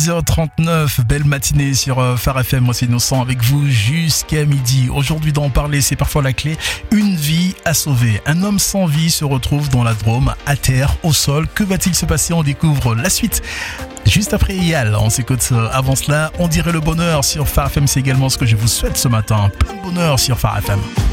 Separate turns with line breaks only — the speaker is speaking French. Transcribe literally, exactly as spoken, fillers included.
six heures trente-neuf, belle matinée sur Phare F M, moi c'est Innocent avec vous jusqu'à midi. Aujourd'hui dans Parler, c'est parfois la clé, une vie à sauver. Un homme sans vie se retrouve dans la Drôme, à terre, au sol. Que va-t-il se passer? On découvre la suite juste après Yal. On s'écoute avant cela, on dirait le bonheur sur Phare F M, c'est également ce que je vous souhaite ce matin. Plein de bonheur sur Phare F M.